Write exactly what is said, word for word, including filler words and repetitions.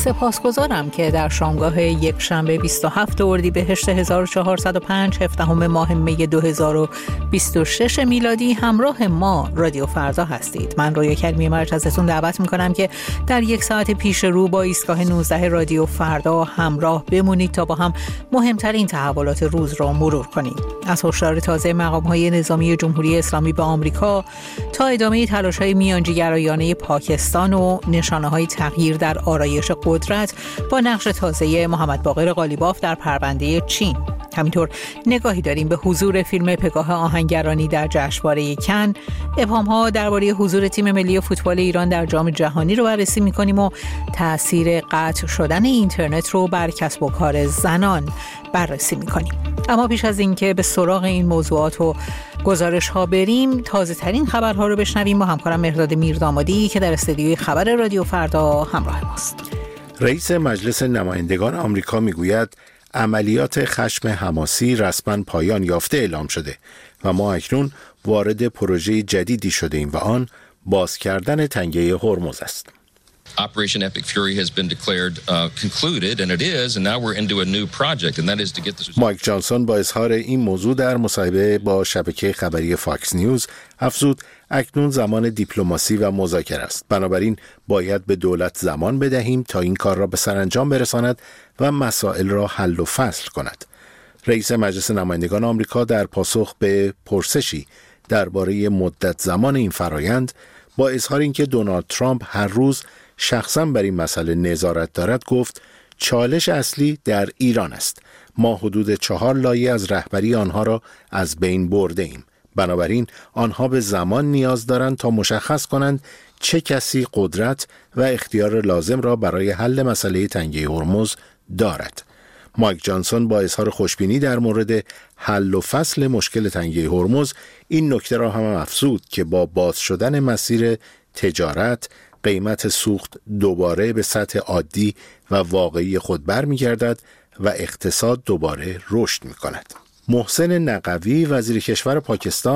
سپاسگزارم که در شامگاه یک شنبه بیست و هفتم اردیبهشت هزار و چهارصد و پنج هفدهم ماه می دو هزار و بیست و شش میلادی همراه ما رادیو فردا هستید. من رویا کریمی مرج ازتون دعوت میکنم که در یک ساعت پیش رو با ایستگاه نوزده رادیو فردا همراه بمونید تا با هم مهمترین تحولات روز را مرور کنیم. از هشدار تازه مقام‌های نظامی جمهوری اسلامی به آمریکا تا ادامه تلاش‌های میانجیگرایانه پاکستان و نشانه‌های تغییر در آرایش قدرت با نقش تازه محمد باقر قالیباف در پرونده چین. همینطور نگاهی داریم به حضور فیلم پگاه آهنگرانی در جشنواره کن، ابهام‌ها درباره حضور تیم ملی فوتبال ایران در جام جهانی رو بررسی می‌کنیم و تأثیر قطع شدن اینترنت رو بر کسب و کار زنان بررسی می‌کنیم. اما پیش از اینکه به سراغ این موضوعات و گزارش‌ها بریم، تازه‌ترین خبرها رو بشنویم با همکارم مهرداد میردامادی که در استودیوی خبر رادیو فردا همراه ماست. رئیس مجلس نمایندگان آمریکا میگوید عملیات خشم حماسی رسما پایان یافته اعلام شده و ما اکنون وارد پروژه جدیدی شده ایم و آن باز کردن تنگه هرمز است. Operation Epic Fury has been declared uh, concluded and it is and now we're into a new project and that is to get this. مایک جانسون با اظهار این موضوع در مصاحبه با شبکه خبری فاکس نیوز افزود اکنون زمان دیپلماسی و مذاکره است. بنابراین باید به دولت زمان بدهیم تا این کار را به سرانجام برساند و مسائل را حل و فصل کند. رئیس مجلس نمایندگان آمریکا در پاسخ به پرسشی درباره مدت زمان این فرایند با اظهار اینکه دونالد ترامپ هر روز شخصا بر این مسئله نظارت دارد گفت چالش اصلی در ایران است. ما حدود چهار لایه از رهبری آنها را از بین برده ایم. بنابراین آنها به زمان نیاز دارند تا مشخص کنند چه کسی قدرت و اختیار لازم را برای حل مسئله تنگه هرمز دارد. مایک جانسون با اظهار خوشبینی در مورد حل و فصل مشکل تنگه هرمز این نکته را هم افزود که با باز شدن مسیر تجارت قیمت سوخت دوباره به سطح عادی و واقعی خود برمیگردد و اقتصاد دوباره رشد می‌کند. محسن نقوی وزیر کشور پاکستان